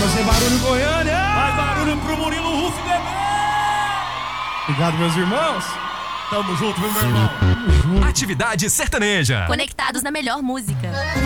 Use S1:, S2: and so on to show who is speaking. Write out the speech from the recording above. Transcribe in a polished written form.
S1: fazer barulho, Goiânia!
S2: Faz barulho pro Murilo Ruff, bebê!
S1: Obrigado, meus irmãos.
S2: Tamo junto, meu irmão.
S3: Atividade sertaneja.
S4: Conectados na melhor música.